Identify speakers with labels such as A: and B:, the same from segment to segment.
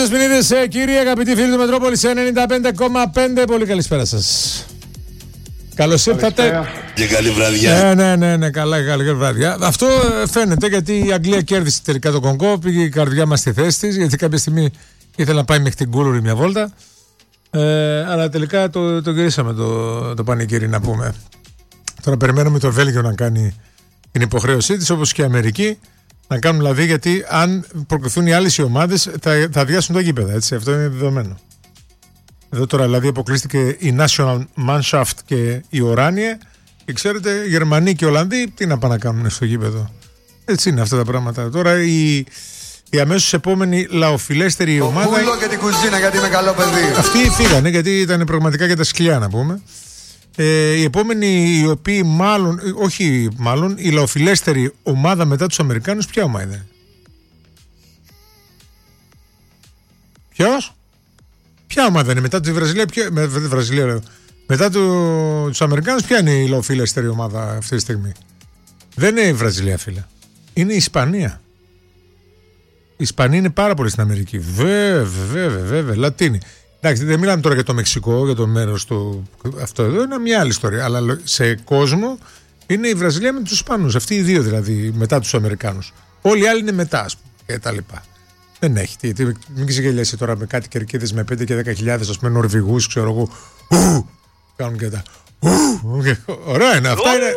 A: Δεσποινίδες, κύριοι αγαπητοί φίλοι του Μετρόπολης 95,5. Πολύ καλησπέρα σας. Καλώς ήρθατε.
B: Και καλή βραδιά.
A: Ναι, καλή βραδιά. Αυτό φαίνεται γιατί η Αγγλία κέρδισε τελικά το Κονγκό. Πήγε η καρδιά μας στη θέση της, γιατί κάποια στιγμή ήθελε να πάει μέχρι την Κούλουρη μια βόλτα. Αλλά τελικά το γυρίσαμε το πανηγύρι, να πούμε. Τώρα περιμένουμε το Βέλγιο να κάνει την υποχρέωσή της, όπως και η Αμερική. Να κάνουν δηλαδή, γιατί αν προκριθούν οι άλλες οι ομάδες θα αδειάσουν τα γήπεδα. Έτσι, αυτό είναι δεδομένο. Εδώ τώρα δηλαδή αποκλείστηκε η National Mannschaft και η Oranje. Και ξέρετε, Γερμανοί και Ολλανδοί τι να πάνε να κάνουν στο γήπεδο. Έτσι είναι αυτά τα πράγματα. Τώρα η αμέσως επόμενη λαοφιλέστερη ομάδα.
B: Και την κουζίνα, γιατί είμαι καλό παιδί.
A: Αυτοί φύγανε γιατί ήταν πραγματικά για τα σκυλιά, να πούμε. Οι επόμενοι, οι οποίοι μάλλον η λαοφιλέστερη ομάδα μετά τους Αμερικάνους, ποια ομάδα είναι? Ποιος? Ποια ομάδα είναι μετά τη Βραζιλία? Μετά τους Αμερικάνους, ποια είναι η λαοφιλέστερη ομάδα αυτή τη στιγμή? Δεν είναι η Βραζιλία, φίλε. Είναι η Ισπανία. Η Ισπανία είναι πάρα πολύ στην Αμερική. Βέβαια, Λατίνη. Εντάξει, δεν μιλάμε τώρα για το Μεξικό, για το μέρος του. Αυτό εδώ είναι μια άλλη ιστορία. Αλλά σε κόσμο είναι η Βραζιλία με τους Ισπανούς. Αυτοί οι δύο δηλαδή, μετά τους Αμερικάνους. Όλοι οι άλλοι είναι μετά, ας πούμε, και τα λοιπά. Δεν έχει. Μην ξεγελιέσαι τώρα με κάτι κερκίδες με 5 και 10.000, ας πούμε, Νορβηγούς, ξέρω εγώ. Κάνουν και τα. Ωραία είναι. Αυτά είναι.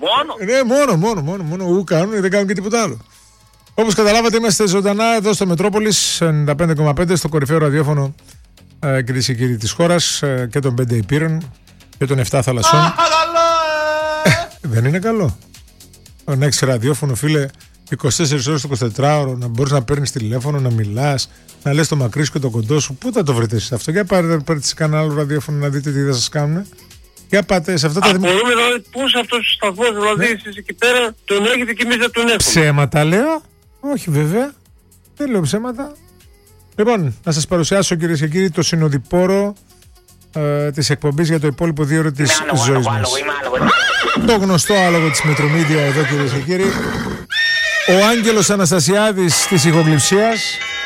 A: Μόνο. Κάνουν, δεν κάνουν και τίποτα άλλο. Όπως καταλάβατε, είμαστε ζωντανά εδώ στο Μετρόπολης 95,5, στο κορυφαίο ραδιόφωνο, κυρίες και κύριοι, της χώρας, και των 5 υπήρων και των 7 θαλασσών. Δεν είναι καλό να έχεις ραδιόφωνο, φίλε, 24 ώρες το 24ωρο, να μπορείς να παίρνεις τηλέφωνο, να μιλάς, να λες το μακρύ σου και το κοντό σου? Πού θα το βρείτε εσείς αυτό? Για πάρετε σε κανένα άλλο ραδιόφωνο να δείτε τι θα σας κάνουν. Για πάτε σε αυτά τα
C: δημοσία. Μπορούμε δηλαδή πώς αυτός ο σταθμός, δηλαδή εσείς εκεί πέρα τον έχετε και εμείς δεν τον έχουμε?
A: Ψέματα λέω? Όχι βέβαια, δεν λέω ψέματα. Λοιπόν, να σας παρουσιάσω, κυρίες και κύριοι, το συνοδοιπόρο της εκπομπής για το υπόλοιπο 2 ώρο της ζωής μας. Το γνωστό άλογο της Μετρομίδια εδώ, κυρίες και κύριοι. Ο Άγγελος Αναστασιάδης της ηχογλυψίας,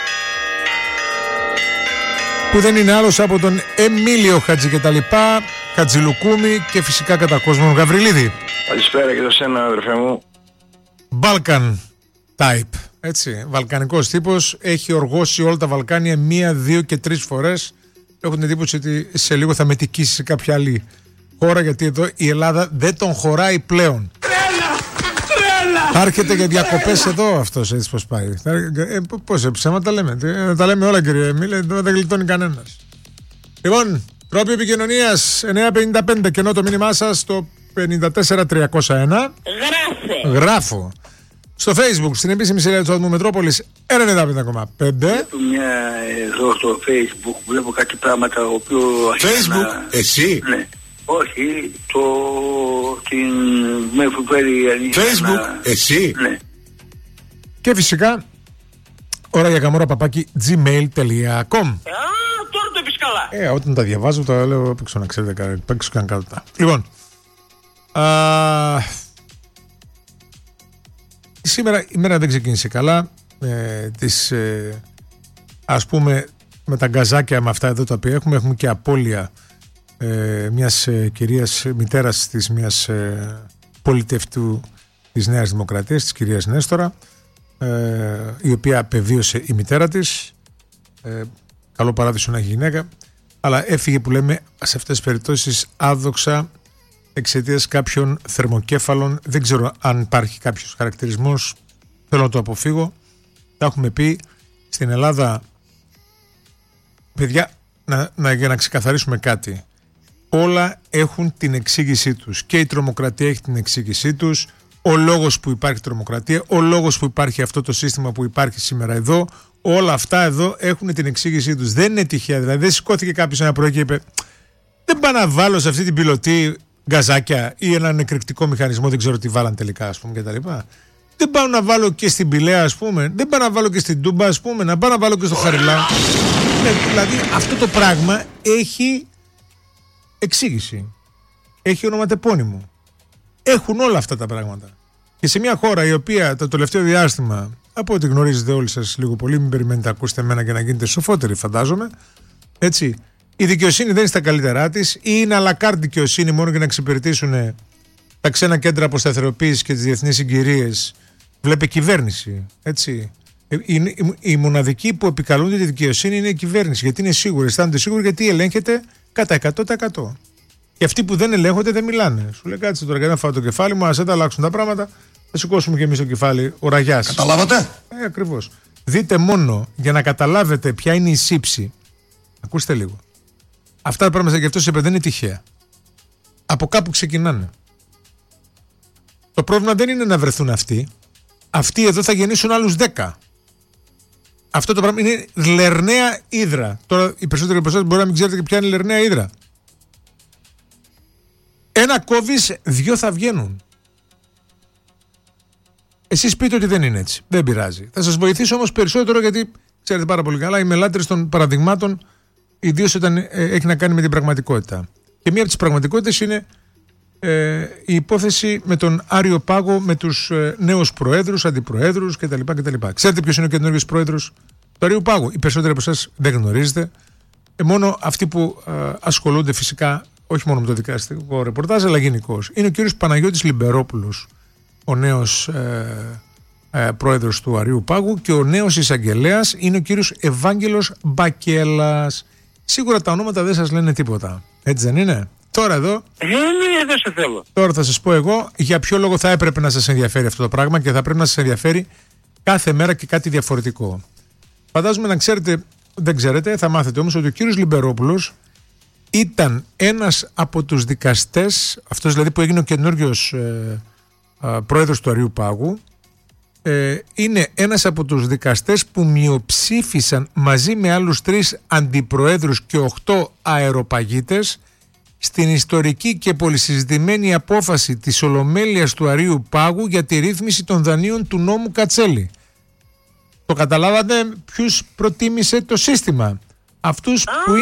A: που δεν είναι άλλος από τον Εμίλιο Χατζικεταλιπά, Χατζηλουκούμη και φυσικά κατά κόσμο Γαβριλίδη.
C: Καλησπέρα και εσένα, αδερφέ μου.
A: Balkan type. Έτσι, βαλκανικός τύπος, έχει οργώσει όλα τα Βαλκάνια 1, 2 και 3 φορές. Έχω την εντύπωση ότι σε λίγο θα μετικήσει σε κάποια άλλη χώρα, γιατί εδώ η Ελλάδα δεν τον χωράει πλέον. Τρέλα! Άρχεται για διακοπές εδώ αυτός, έτσι πως πάει. Πώς ψέματα λέμε? Τα λέμε όλα, κύριε Εμίλε, εδώ δεν γλιτώνει κανένας. Λοιπόν, τρόποι επικοινωνίας 955 και ενώ το μήνυμά σας το 54301. Γράφω. Στο Facebook, στην επίσημη σελίδα του Σταθμού Μετρόπολης 95,5.
C: Βλέπω εδώ στο Facebook, βλέπω κάτι πράγματα οποίο...
B: Facebook, εσύ?
C: Ναι. Όχι, με φουφέρει...
B: Facebook, εσύ?
C: Ναι.
A: Και φυσικά, ώρα για καμόρα παπάκι gmail.com.
C: Τώρα το είπες καλά.
A: Όταν τα διαβάζω, τα λέω παίξω να ξέρετε, παίξω καν κάτω. Λοιπόν, σήμερα η μέρα δεν ξεκίνησε καλά. Ας πούμε, με τα γκαζάκια με αυτά εδώ τα οποία έχουμε και απώλεια μιας κυρίας, μητέρας της μιας πολιτευτού της Νέας Δημοκρατίας, της κυρίας Νέστορα, η οποία απεβίωσε η μητέρα της. Καλό παράδεισο να έχει γυναίκα, αλλά έφυγε, που λέμε, σε αυτές τις περιπτώσεις άδοξα, εξαιτίας κάποιων θερμοκέφαλων. Δεν ξέρω αν υπάρχει κάποιος χαρακτηρισμός, θέλω να το αποφύγω. Τα έχουμε πει στην Ελλάδα, παιδιά, για να ξεκαθαρίσουμε κάτι. Όλα έχουν την εξήγησή τους. Και η τρομοκρατία έχει την εξήγησή τους. Ο λόγος που υπάρχει τρομοκρατία, ο λόγος που υπάρχει αυτό το σύστημα που υπάρχει σήμερα εδώ, όλα αυτά εδώ έχουν την εξήγησή τους. Δεν είναι τυχαία. Δηλαδή, δεν σηκώθηκε κάποιος ένα πρωί και είπε: δεν πάω να βάλω σε αυτή την πιλωτή γκαζάκια ή έναν εκρηκτικό μηχανισμό, δεν ξέρω τι βάλαν τελικά, ας πούμε, κτλ. Δεν πάω να βάλω και στην Πηλαία, ας πούμε. Δεν πάω να βάλω και στην Τούμπα, ας πούμε. Να πάω να βάλω και στο Χαριλά. Δηλαδή, αυτό το πράγμα έχει εξήγηση. Έχει ονοματεπώνυμο. Έχουν όλα αυτά τα πράγματα. Και σε μια χώρα η οποία το τελευταίο διάστημα Από ό,τι γνωρίζετε όλοι σας λίγο πολύ, μην περιμένετε να ακούσετε εμένα και να γίνετε σοφότεροι, φαντάζομαι. Έτσι. Η δικαιοσύνη δεν είναι στα καλύτερά της, ή είναι αλακάρτ δικαιοσύνη μόνο για να εξυπηρετήσουν τα ξένα κέντρα αποσταθεροποίησης και τις διεθνείς συγκυρίες. Βλέπει κυβέρνηση. Έτσι. Οι μοναδικοί που επικαλούνται τη δικαιοσύνη είναι η κυβέρνηση. Γιατί είναι σίγουροι, αισθάνονται σίγουροι, γιατί ελέγχεται κατά 100%. Και αυτοί που δεν ελέγχονται δεν μιλάνε. Σου λέει κάτσε τώρα και να φάω το κεφάλι μου, ας δεν τα αλλάξουν τα πράγματα. Θα σηκώσουμε και εμείς το κεφάλι, ο Ραγιάς.
B: Καταλάβατε?
A: Ακριβώς. Δείτε μόνο για να καταλάβετε ποια είναι η σύψη. Ακούστε λίγο. Αυτά τα πράγματα και αυτό σε δεν είναι τυχαία. Από κάπου ξεκινάνε. Το πρόβλημα δεν είναι να βρεθούν αυτοί. Αυτοί εδώ θα γεννήσουν άλλους 10. Αυτό το πράγμα είναι λερναία ύδρα. Τώρα οι περισσότεροι από εσάς μπορεί να μην ξέρετε και ποια είναι η λερναία ύδρα. Ένα κόβεις, 2 θα βγαίνουν. Εσείς πείτε ότι δεν είναι έτσι. Δεν πειράζει. Θα σας βοηθήσω όμως περισσότερο, γιατί ξέρετε πάρα πολύ καλά, είμαι λάτρης των παραδειγμάτων, ιδίως όταν έχει να κάνει με την πραγματικότητα. Και μία από τις πραγματικότητες είναι η υπόθεση με τον Άριο Πάγο, με τους νέους προέδρους, αντιπροέδρους κτλ. Ξέρετε ποιος είναι ο καινούργιος πρόεδρος του Αρίου Πάγου? Οι περισσότεροι από εσάς δεν γνωρίζετε. Μόνο αυτοί που ασχολούνται φυσικά όχι μόνο με το δικαστικό ρεπορτάζ, αλλά γενικώς. Είναι ο κύριος Παναγιώτης Λιμπερόπουλος, ο νέος πρόεδρος του Αρίου Πάγου, και ο νέος εισαγγελέας είναι ο κύριος Ευάγγελος Μπακέλας. Σίγουρα τα ονόματα δεν σας λένε τίποτα. Έτσι δεν είναι? Τώρα εδώ.
C: Ναι, δεν σε θέλω.
A: Τώρα θα σας πω εγώ για ποιο λόγο θα έπρεπε να σας ενδιαφέρει αυτό το πράγμα, και θα πρέπει να σας ενδιαφέρει κάθε μέρα και κάτι διαφορετικό. Φαντάζομαι να ξέρετε, δεν ξέρετε, θα μάθετε όμως ότι ο κύριος Λιμπερόπουλος ήταν ένας από τους δικαστές, αυτός δηλαδή που έγινε ο καινούργιος πρόεδρος του Αρίου Πάγου, είναι ένας από τους δικαστές που μειοψήφισαν μαζί με άλλους 3 αντιπροέδρους και 8 αεροπαγίτες στην ιστορική και πολυσυζητημένη απόφαση της Ολομέλειας του Αρίου Πάγου για τη ρύθμιση των δανείων του νόμου Κατσέλη. Το καταλάβατε ποιους προτίμησε το σύστημα? Αυτούς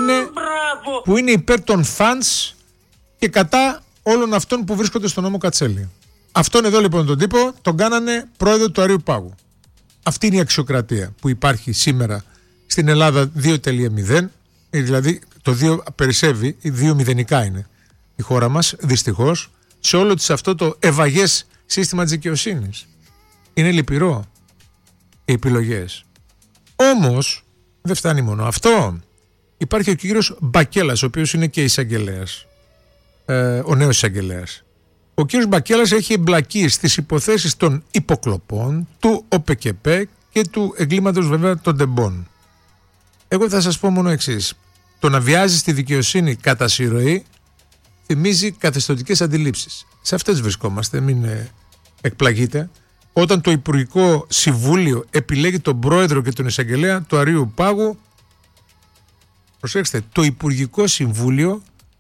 A: που είναι υπέρ των funds και κατά όλων αυτών που βρίσκονται στο νόμο Κατσέλη. Αυτόν εδώ λοιπόν τον τύπο τον κάνανε πρόεδρο του Αρίου Πάγου. Αυτή είναι η αξιοκρατία που υπάρχει σήμερα στην Ελλάδα 2.0. Δηλαδή το 2 περισσεύει, 2 μηδενικά είναι η χώρα μας, δυστυχώς, σε όλο της αυτό το ευαγές σύστημα της δικαιοσύνης. Είναι λυπηρό οι επιλογές. Όμως δεν φτάνει μόνο αυτό. Υπάρχει ο κύριος Μπακέλας, ο οποίος είναι και εισαγγελέας, ο νέος εισαγγελέας. Ο κύριος Μπακέλας έχει εμπλακεί στις υποθέσεις των υποκλοπών, του ΟΠΕΚΕΠΕ και του εγκλήματος βέβαια των τεμπών. Εγώ θα σας πω μόνο εξής. Το να βιάζει τη δικαιοσύνη κατά συρροή θυμίζει καθεστωτικές αντιλήψεις. Σε αυτές βρισκόμαστε, μην εκπλαγείτε. Όταν το Υπουργικό Συμβούλιο επιλέγει τον πρόεδρο και τον εισαγγελέα του Αρίου Πάγου, προσέξτε, το Υπουργικό Συμβούλιο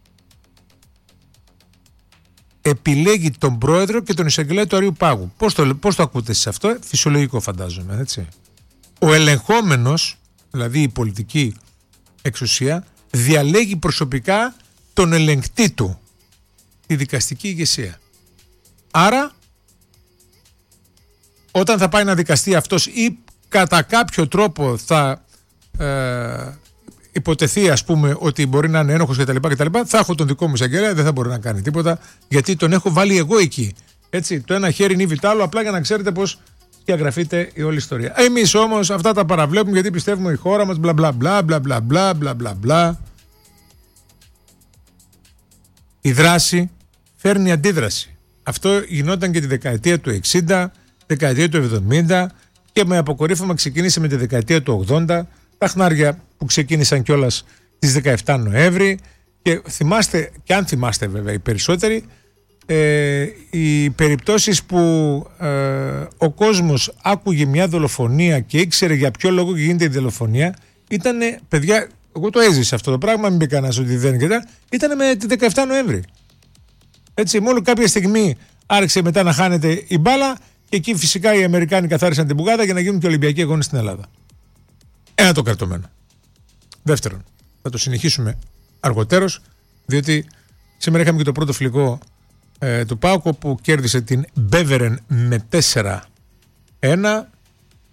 A: επιλέγει τον πρόεδρο και τον εισαγγελέα του Αρίου Πάγου. Πώς το ακούτε εσείς αυτό? Φυσιολογικό φαντάζομαι, έτσι. Ο ελεγχόμενος, δηλαδή η πολιτική εξουσία, διαλέγει προσωπικά τον ελεγκτή του, τη δικαστική ηγεσία. Άρα, όταν θα πάει να δικαστεί αυτός ή κατά κάποιο τρόπο θα υποτεθεί, ας πούμε, ότι μπορεί να είναι ένοχος κτλ., θα έχω τον δικό μου εισαγγελέα, δεν θα μπορεί να κάνει τίποτα, γιατί τον έχω βάλει εγώ εκεί. Έτσι, το ένα χέρι νύβει το άλλο, απλά για να ξέρετε πώς διαγραφείται η όλη ιστορία. Εμείς όμως αυτά τα παραβλέπουμε, γιατί πιστεύουμε η χώρα μας μπλα μπλα μπλα μπλα μπλα μπλα μπλα μπλα μπλα. Η δράση φέρνει αντίδραση. Αυτό γινόταν και τη δεκαετία του 60, δεκαετία του 70, και με αποκορύφωμα ξεκίνησε με τη δεκαετία του 80, τα χνάρια που ξεκίνησαν κιόλας τις 17 Νοέμβρη, και θυμάστε, και αν θυμάστε βέβαια οι περισσότεροι, οι περιπτώσεις που ο κόσμος άκουγε μια δολοφονία και ήξερε για ποιο λόγο γίνεται η δολοφονία, ήταν, παιδιά, εγώ το έζησα αυτό το πράγμα, μην πει κανένας ότι δεν ήταν με τη 17 Νοέμβρη. Έτσι, μόνο κάποια στιγμή άρχισε μετά να χάνεται η μπάλα, και εκεί φυσικά οι Αμερικάνοι καθάρισαν την μπουγάδα για να γίνουν και Ολυμπιακοί αγώνες στην Ελλάδα. Ένα το κρατωμένο. Δεύτερον, θα το συνεχίσουμε αργοτέρως, διότι σήμερα είχαμε και το πρώτο φιλικό του ΠΑΟΚ, που κέρδισε την Μπέβερεν με 4-1.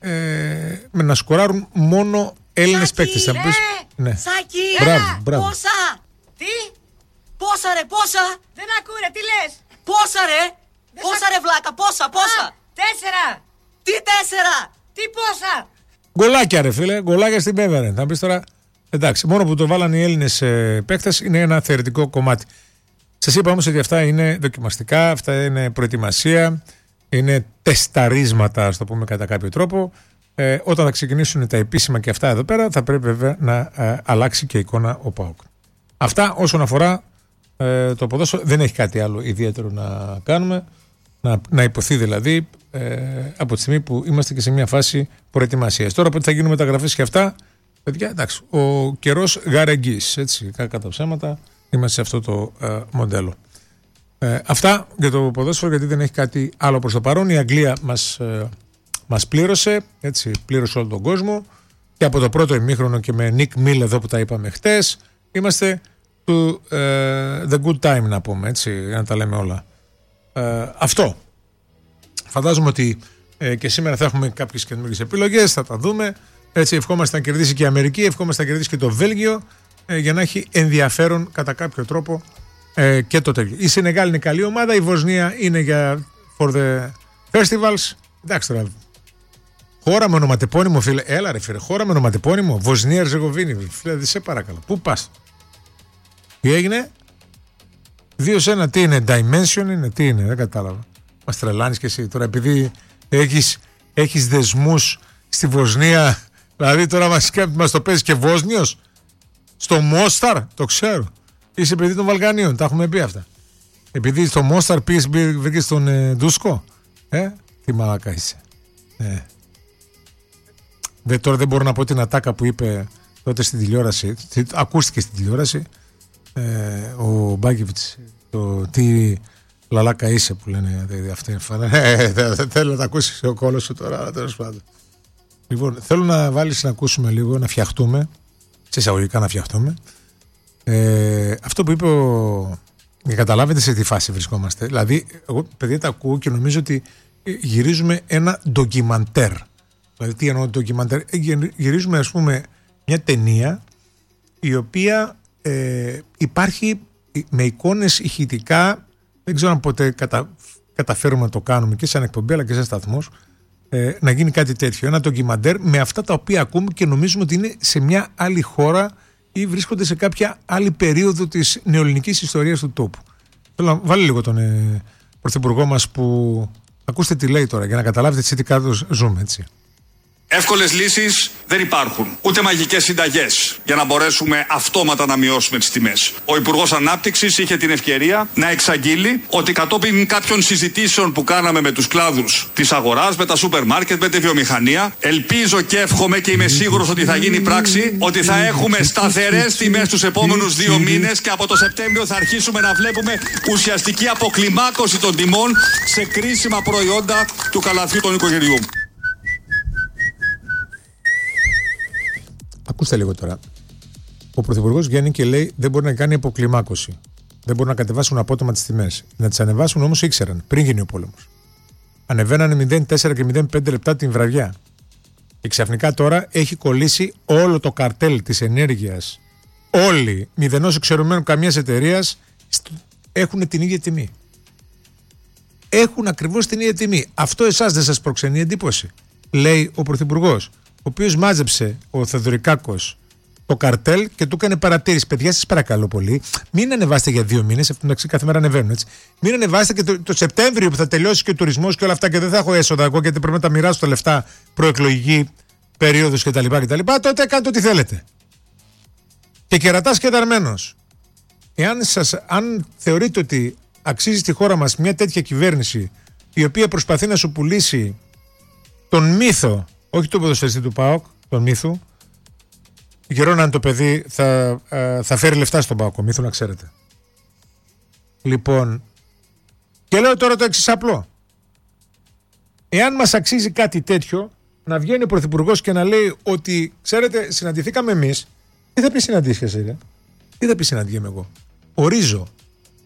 A: με να σκοράρουν μόνο Έλληνες παίκτες. Ναι.
D: Σάκη,
A: μπράβο.
D: Πόσα? Τι? Πόσα?
E: Δεν ακούω ρε, τι λες?
D: Πόσα ρε βλάκα, πόσα?
E: 4.
D: Τι 4?
E: Τι πόσα?
A: Γκολάκια ρε φίλε, γκολάκια στην Πέβερεν. Θα πεις τώρα, εντάξει, μόνο που το βάλανε οι Έλληνες παίκτες είναι ένα θεωρητικό κομμάτι. Σας είπα όμως ότι αυτά είναι δοκιμαστικά, αυτά είναι προετοιμασία, είναι τεσταρίσματα, ας το πούμε κατά κάποιο τρόπο. Όταν θα ξεκινήσουν τα επίσημα και αυτά εδώ πέρα, θα πρέπει βέβαια να αλλάξει και η εικόνα ο ΠΑΟΚ. Αυτά όσον αφορά το ποδόσφαιρο, δεν έχει κάτι άλλο ιδιαίτερο να κάνουμε. Να υποθεί δηλαδή από τη στιγμή που είμαστε και σε μια φάση προετοιμασίας. Τώρα που θα γίνουν μεταγραφές και αυτά, παιδιά, εντάξει, ο καιρός γαρεγγύς, έτσι, κατά ψέματα, είμαστε σε αυτό το μοντέλο. Αυτά για το ποδόσφαιρο, γιατί δεν έχει κάτι άλλο προς το παρόν. Η Αγγλία μας πλήρωσε, έτσι, πλήρωσε όλο τον κόσμο, και από το πρώτο ημίχρονο και με Nick Mill εδώ που τα είπαμε χτες, είμαστε του the good time, να πούμε, έτσι, για να τα λέμε όλα. Αυτό. Φαντάζομαι ότι και σήμερα θα έχουμε κάποιες καινούργιες επιλογές, θα τα δούμε. Έτσι, ευχόμαστε να κερδίσει και η Αμερική, ευχόμαστε να κερδίσει και το Βέλγιο, για να έχει ενδιαφέρον κατά κάποιο τρόπο και το τέτοιο. Η Σενεγάλη είναι καλή ομάδα, η Βοσνία είναι για for the festivals. Εντάξει τώρα. Χώρα με ονοματεπώνυμο, φίλε. Έλα ρε φίλε, χώρα με ονοματεπώνυμο. Βοσνία Ερζεγοβίνη. Φίλε, σε παρακαλώ. Πού πας? Τι έγινε? 2-1, τι είναι? Dimension είναι? Τι είναι? Δεν κατάλαβα. Μας τρελάνεις και εσύ τώρα, επειδή έχεις δεσμούς στη Βοσνία. Δηλαδή τώρα μας το παίζεις και Βόσνιος. Στο Μόσταρ, το ξέρω. Είσαι παιδί των Βαλκανίων, τα έχουμε πει αυτά. Επειδή στο Μόσταρ πήγες, βρήκες τον Ντούσκο. Τι μαλάκα είσαι. Τώρα δεν μπορώ να πω την ατάκα που είπε τότε στην τηλεόραση. Ακούστηκε στην τηλεόραση ο Μπάκεβιτς. Το τι λαλάκα είσαι που λένε αυτή. Θέλω να τα ακούσεις ο κόλος σου τώρα, τέλος πάντων. Λοιπόν, θέλω να βάλεις να ακούσουμε λίγο, να φτιαχτούμε. Σε εισαγωγικά να φτιαχτούμε. Αυτό που είπε για καταλάβετε σε τι φάση βρισκόμαστε. Δηλαδή, εγώ παιδιά τα ακούω και νομίζω ότι γυρίζουμε ένα ντοκιμαντέρ. Δηλαδή, τι εννοώ ντοκιμαντέρ? Γυρίζουμε, ας πούμε, μια ταινία η οποία υπάρχει με εικόνες ηχητικά. Δεν ξέρω αν ποτέ καταφέρουμε να το κάνουμε και σαν εκπομπή αλλά και σαν σταθμός, να γίνει κάτι τέτοιο. Ένα ντοκιμαντέρ με αυτά τα οποία ακούμε και νομίζουμε ότι είναι σε μια άλλη χώρα ή βρίσκονται σε κάποια άλλη περίοδο της νεοελληνικής ιστορίας του τόπου. Θέλω να βάλει λίγο τον πρωθυπουργό μας που ακούστε τι λέει τώρα για να καταλάβετε σε τι κάτω ζούμε, έτσι.
F: Εύκολες λύσεις δεν υπάρχουν, ούτε μαγικές συνταγές για να μπορέσουμε αυτόματα να μειώσουμε τις τιμές. Ο Υπουργός Ανάπτυξης είχε την ευκαιρία να εξαγγείλει ότι κατόπιν κάποιων συζητήσεων που κάναμε με τους κλάδους της αγοράς, με τα σούπερ μάρκετ, με τη βιομηχανία, ελπίζω και εύχομαι και είμαι σίγουρος ότι θα γίνει πράξη, ότι θα έχουμε σταθερές τιμές τους επόμενους 2 μήνες και από το Σεπτέμβριο θα αρχίσουμε να βλέπουμε ουσιαστική αποκλιμάκωση των τιμών σε κρίσιμα προϊόντα του καλαθιού των οικογενειών.
A: Ακούστε λίγο τώρα. Ο Πρωθυπουργός βγαίνει και λέει δεν μπορεί να κάνει αποκλιμάκωση. Δεν μπορούν να κατεβάσουν απότομα τις τιμές. Να τις ανεβάσουν όμως ήξεραν πριν γίνει ο πόλεμος. Ανεβαίνανε 0,4 και 0,5 λεπτά την βραδιά. Και ξαφνικά τώρα έχει κολλήσει όλο το καρτέλ της ενέργειας. Όλοι, μηδενός εξαιρουμένου καμιάς εταιρείας, έχουν την ίδια τιμή. Έχουν ακριβώς την ίδια τιμή. Αυτό εσάς δεν σας προξενεί εντύπωση? Λέει ο Πρωθυπουργός, ο οποίος μάζεψε ο Θεοδωρικάκος το καρτέλ και του έκανε παρατήρηση. Παιδιά, σας παρακαλώ πολύ, μην ανεβάσετε για 2 μήνες. Αυτό μεταξύ κάθε μέρα ανεβαίνουν, έτσι. Μην ανεβάσετε και το Σεπτέμβριο που θα τελειώσει και ο τουρισμός και όλα αυτά και δεν θα έχω έσοδα εγώ γιατί πρέπει να τα μοιράσω τα λεφτά προεκλογική περίοδος κτλ. Τότε κάντε ό,τι θέλετε. Και κερατάς και δαρμένος. Αν θεωρείτε ότι αξίζει στη χώρα μας μια τέτοια κυβέρνηση η οποία προσπαθεί να σου πουλήσει τον μύθο, όχι τον ποδοσφαιριστή του ΠΑΟΚ, τον μύθο. Γερόν αν το παιδί θα φέρει λεφτά στον ΠΑΟΚ, μύθο να ξέρετε. Λοιπόν, και λέω τώρα το εξής απλό. Εάν μας αξίζει κάτι τέτοιο, να βγαίνει ο Πρωθυπουργός και να λέει ότι, ξέρετε, συναντηθήκαμε εμείς. Τι θα πει συναντήσεις εσύ, ρε? Τι θα πει συναντιέμαι εγώ? Ορίζω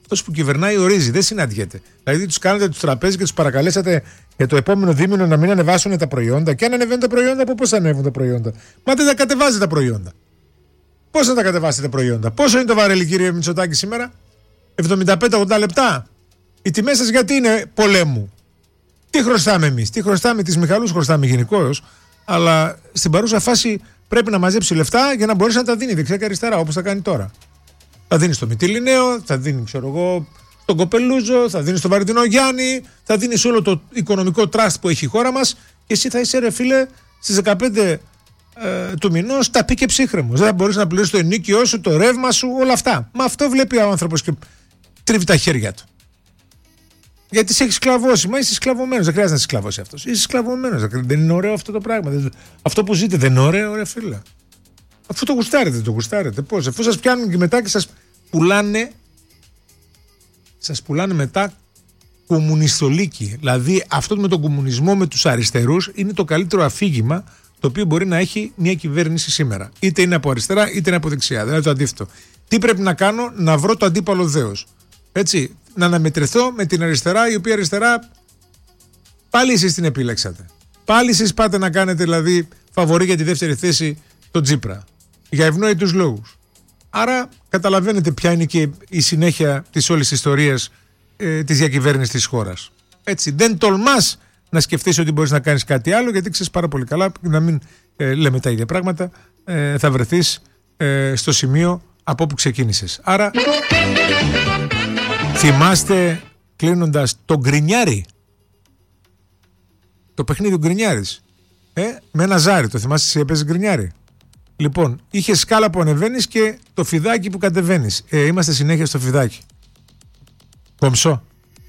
A: Αυτός που κυβερνάει ορίζει, δεν συναντιέται. Δηλαδή τους κάνετε τους τραπέζι και τους παρακαλέσατε για το επόμενο δίμηνο να μην ανεβάσουν τα προϊόντα. Και αν ανεβαίνουν τα προϊόντα, από πώς ανέβουν τα προϊόντα? Μα δεν τα κατεβάζετε τα προϊόντα. Πώς να τα κατεβάσετε τα προϊόντα? Πόσο είναι το βαρέλι, κύριε Μητσοτάκη, σήμερα? 75-80 λεπτά. Οι τιμές σας γιατί είναι πολέμου? Τι χρωστάμε εμείς? Τι χρωστάμε? Τις Μιχαλούς χρωστάμε γενικώς. Αλλά στην παρούσα φάση πρέπει να μαζέψει λεφτά για να μπορέσει να τα δίνει δεξιά και αριστερά, όπως θα κάνει τώρα. Θα δίνει στο Μυτιληναίο, θα δίνει, ξέρω εγώ, στον Κοπελούζο, θα δίνει στον Βαρδινό Γιάννη, θα δίνει σε όλο το οικονομικό τραστ που έχει η χώρα μας και εσύ θα είσαι, ρε φίλε, στις 15 του μηνός τα πει και ψύχρεμος. Δεν θα μπορείς να πληρώσεις το ενοίκιό σου, το ρεύμα σου, όλα αυτά. Μα αυτό βλέπει ο άνθρωπος και τρίβει τα χέρια του. Γιατί σε έχει σκλαβώσει. Μα είσαι σκλαβωμένος. Δεν χρειάζεται να είσαι σκλαβώσει αυτός. Είσαι σκλαβωμένος. Δεν είναι ωραίο αυτό το πράγμα. Αυτό που ζείτε δεν είναι ωραίο, ρε φίλε. Αφού το γουστάρετε, το γουστάρετε. Πώς? Αφού σας πιάνουν και μετά και σας πουλάνε. Σας πουλάνε μετά κομμουνιστολίκη. Δηλαδή αυτό με τον κομμουνισμό, με τους αριστερούς, είναι το καλύτερο αφήγημα το οποίο μπορεί να έχει μια κυβέρνηση σήμερα. Είτε είναι από αριστερά, είτε είναι από δεξιά. Δηλαδή το αντίθετο. Τι πρέπει να κάνω? Να βρω το αντίπαλο δέος. Έτσι. Να αναμετρηθώ με την αριστερά, η οποία αριστερά πάλι εσείς την επιλέξατε. Πάλι εσείς πάτε να κάνετε δηλαδή φαβορί για τη δεύτερη θέση τον Τσίπρα. Για ευνόητους λόγους. Άρα καταλαβαίνετε ποια είναι και η συνέχεια της όλης ιστορίας της διακυβέρνησης της χώρας. Έτσι, δεν τολμάς να σκεφτείς ότι μπορείς να κάνεις κάτι άλλο, γιατί ξέρεις πάρα πολύ καλά, να μην λέμε τα ίδια πράγματα, θα βρεθείς στο σημείο από όπου ξεκίνησες. Άρα θυμάστε, κλείνοντας, τον Γκρινιάρη. Το παιχνίδι του Γκρινιάρης. Με ένα ζάρι, το θυμάστε εσύ έπαιζες Γκρινιάρη? Λοιπόν, είχε σκάλα που ανεβαίνεις και το φιδάκι που κατεβαίνεις. Είμαστε συνέχεια στο φιδάκι. Κομψό.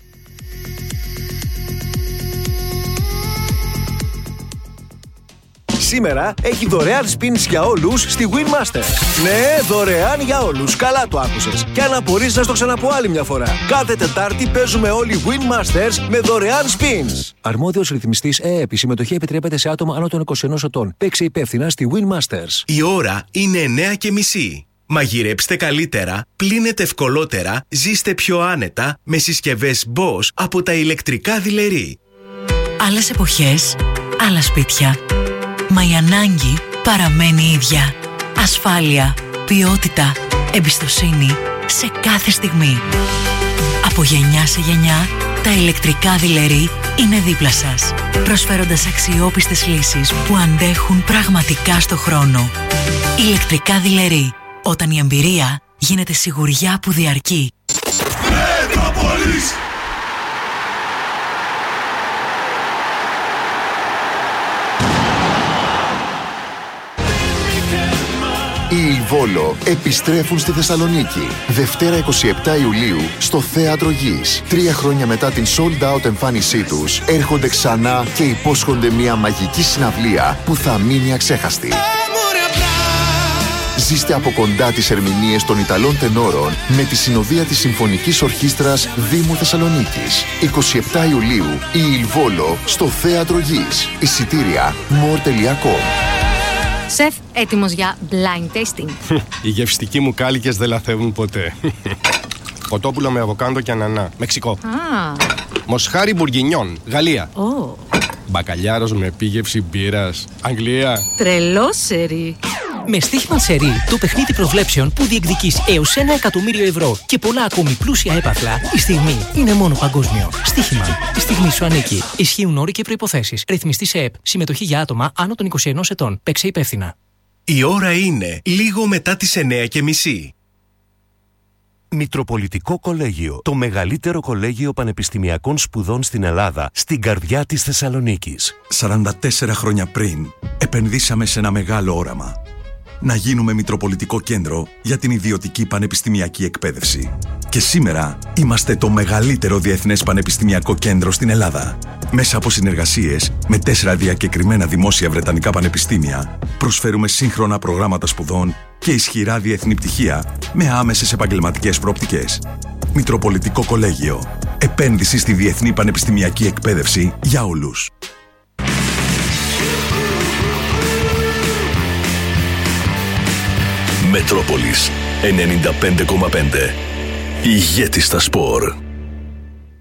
G: Σήμερα έχει δωρεάν spins για όλους στη Winmaster. Ναι, δωρεάν για όλους. Καλά το άκουσες. Και αν απορείς να στο ξαναπώ άλλη μια φορά. Κάθε Τετάρτη παίζουμε όλοι Winmasters με δωρεάν spins. Αρμόδιος ρυθμιστής ΕΕΠ. Η συμμετοχή επιτρέπεται σε άτομα άνω των 21 ετών. Παίξε υπεύθυνα στη Winmasters.
H: Η ώρα είναι 9:30. Μαγειρέψτε καλύτερα, πλύνετε ευκολότερα, ζήστε πιο άνετα με συσκευές Bosch από τα ηλεκτρικά δειλερί.
I: Άλλες εποχές, άλλα σπίτια. Μα η ανάγκη παραμένει ίδια. Ασφάλεια, ποιότητα, εμπιστοσύνη σε κάθε στιγμή. Από γενιά σε γενιά, τα ηλεκτρικά δειλερί είναι δίπλα σας, προσφέροντας αξιόπιστες λύσεις που αντέχουν πραγματικά στο χρόνο. Ηλεκτρικά δειλερί, όταν η εμπειρία γίνεται σιγουριά που διαρκεί.
J: Οι Ιλβόλο επιστρέφουν στη Θεσσαλονίκη. Δευτέρα 27 Ιουλίου στο Θέατρο Γης. 3 χρόνια μετά την sold out εμφάνισή τους, έρχονται ξανά και υπόσχονται μια μαγική συναυλία που θα μείνει αξέχαστη. Ζήστε από κοντά τις ερμηνείες των Ιταλών τενόρων με τη συνοδεία της Συμφωνικής Ορχήστρας Δήμου Θεσσαλονίκης. 27 Ιουλίου η Ιλβόλο στο Θέατρο Γης. Εισιτήρια more.com.
K: Σεφ, έτοιμος για blind tasting.
L: Οι γευστικοί μου κάλικες δεν λαθεύουν ποτέ. Κοτόπουλο με αβοκάντο και ανανά. Μεξικό. Μοσχάρι μπουργκινιόν. Γαλλία. Μπακαλιάρος με επίγευση μπύρας. Αγγλία.
K: Τρελό σερί.
M: Με στοίχημα σερί, το παιχνίδι προβλέψεων που διεκδικείς έως 1 εκατομμύριο ευρώ και πολλά ακόμη πλούσια έπαθλα, η στιγμή είναι μόνο παγκόσμιο. Στοίχημα. Η στιγμή σου ανήκει. Ισχύουν όροι και προϋποθέσεις. Ρυθμιστής ΕΕΠ. Συμμετοχή για άτομα άνω των 21 ετών. Παίξε υπεύθυνα.
H: Η ώρα είναι λίγο μετά τις 9:30.
N: Μητροπολιτικό Κολέγιο. Το μεγαλύτερο κολέγιο πανεπιστημιακών σπουδών στην Ελλάδα, στην καρδιά της Θεσσαλονίκης.
O: 44 χρόνια πριν, επενδύσαμε σε ένα μεγάλο όραμα. Να γίνουμε Μητροπολιτικό Κέντρο για την ιδιωτική πανεπιστημιακή εκπαίδευση. Και σήμερα είμαστε το μεγαλύτερο διεθνές πανεπιστημιακό κέντρο στην Ελλάδα. Μέσα από συνεργασίες με 4 διακεκριμένα δημόσια βρετανικά πανεπιστήμια, προσφέρουμε σύγχρονα προγράμματα σπουδών και ισχυρά διεθνή πτυχία με άμεσες επαγγελματικές προοπτικές. Μητροπολιτικό Κολέγιο. Επένδυση στη διεθνή πανεπιστημιακή εκπαίδευση για όλους.
N: Μετρόπολης 95,5.
P: Ηγέτης στα σπορ.